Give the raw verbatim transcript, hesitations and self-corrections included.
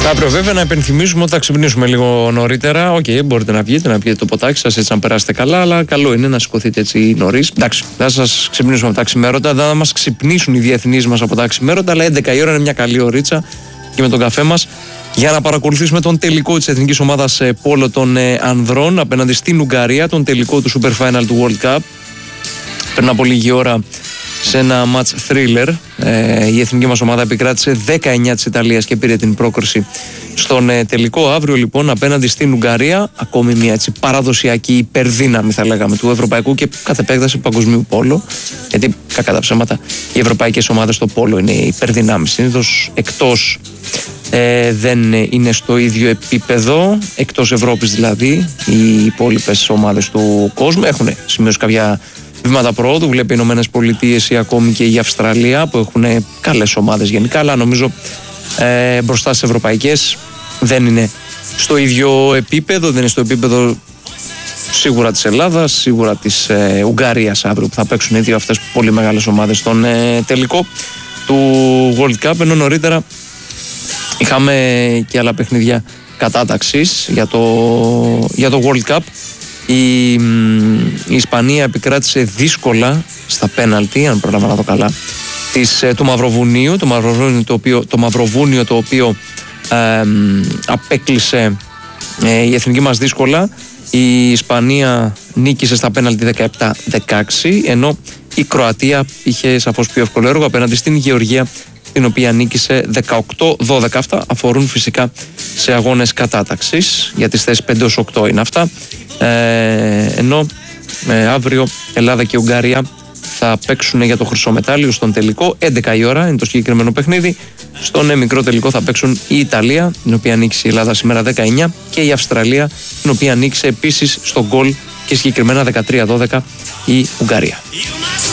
Αύριο βέβαια να υπενθυμίσουμε ότι θα ξυπνήσουμε λίγο νωρίτερα. Οκ, okay, μπορείτε να βγείτε, να πιείτε το ποτάκι σας έτσι να περάσετε καλά, αλλά καλό είναι να σηκωθείτε έτσι νωρίς. Εντάξει, δεν θα σας ξυπνήσουμε από τα ξημέρωτα, δεν θα μας ξυπνήσουν οι διεθνείς μας από τα ξημέρωτα, αλλά έντεκα η ώρα είναι μια καλή ωρίτσα και με τον καφέ μας για να παρακολουθήσουμε τον τελικό της εθνικής ομάδας πόλο των ανδρών απέναντι στην Ουγγαρία, τον τελικό του Super Final του World Cup. Πριν από λίγη ώρα σε ένα match thriller, ε, η εθνική μας ομάδα επικράτησε δεκαεννιά της Ιταλίας και πήρε την πρόκριση στον ε, τελικό. Αύριο λοιπόν απέναντι στην Ουγγαρία, ακόμη μια έτσι παραδοσιακή υπερδύναμη θα λέγαμε του ευρωπαϊκού και κατ' επέκταση παγκοσμίου πόλο, γιατί κακά τα ψέματα οι ευρωπαϊκές ομάδες στο πόλο είναι υπερδυνάμεις, συνήθως εκτός ε, δεν είναι στο ίδιο επίπεδο, εκτός Ευρώπης δηλαδή. Οι υπόλοιπες ομάδες του κόσμου έχουν σημειώσει κάποια βήματα προόδου, βλέπει οι Ηνωμένες Πολιτείες ή ακόμη και η Αυστραλία που έχουν καλές ομάδες γενικά, αλλά νομίζω ε, μπροστά στις ευρωπαϊκές δεν είναι στο ίδιο επίπεδο, δεν είναι στο επίπεδο σίγουρα της Ελλάδας, σίγουρα της ε, Ουγγαρίας αύριο που θα παίξουν οι δύο αυτές πολύ μεγάλες ομάδες στον ε, τελικό του World Cup, ενώ νωρίτερα είχαμε και άλλα παιχνίδια κατάταξης για το, για το World Cup. Η, η Ισπανία επικράτησε δύσκολα στα πέναλτι, αν προλάβα να το καλά, της, του Μαυροβουνίου, το Μαυροβούνιο το οποίο, το, Μαυροβούνιο, το οποίο ε, απέκλεισε ε, η εθνική μας δύσκολα. Η Ισπανία νίκησε στα πέναλτι δεκαεπτά δεκαέξι, ενώ η Κροατία είχε σαφώς πιο εύκολο έργο απέναντι στην Γεωργία, την οποία νίκησε δεκαοκτώ δώδεκα. Αυτά αφορούν φυσικά σε αγώνες κατάταξης, για τις θέσεις πέντε έως οκτώ είναι αυτά. Ε, ενώ ε, αύριο Ελλάδα και Ουγγαρία θα παίξουν για το χρυσό μετάλλιο στον τελικό. έντεκα η ώρα είναι το συγκεκριμένο παιχνίδι. Στον ε, μικρό τελικό θα παίξουν η Ιταλία, την οποία νίκησε η Ελλάδα σήμερα δεκαεννιά, και η Αυστραλία, την οποία νίκησε επίσης στον γκολ και συγκεκριμένα δεκατρία δώδεκα η Ουγγαρία.